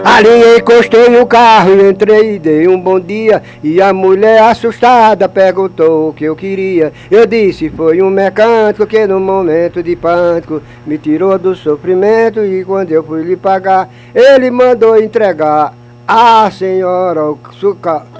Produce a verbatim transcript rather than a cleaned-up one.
Ali encostei o carro e entrei, dei um bom dia. E a mulher assustada perguntou o que eu queria. Eu disse, foi um mecânico que no momento de pânico me tirou do sofrimento. E quando eu fui lhe pagar, ele mandou entregar a senhora o suca...